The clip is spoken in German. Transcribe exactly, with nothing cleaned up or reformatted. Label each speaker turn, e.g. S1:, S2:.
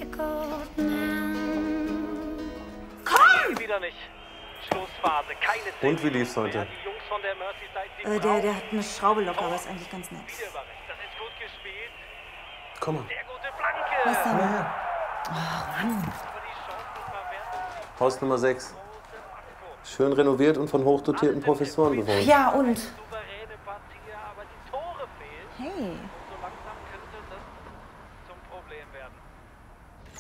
S1: Komm! Wieder nicht. Schlussphase, keine.
S2: Und wie lief's heute?
S1: Die Jungs von der Merseyside,
S3: Äh, der, der hat eine Schraube locker, aber ist eigentlich ganz nett.
S1: das ist gut gespielt.
S2: Komm mal.
S1: Sehr gute Flanke.
S3: Was denn?
S2: Ja.
S3: Ach, Mann.
S2: Haus Nummer sechs. Schön renoviert und von hochdotierten Professoren bewohnt.
S3: Ja, und?
S1: Souveräne Partie, aber die Tore fehlen.
S3: Hey.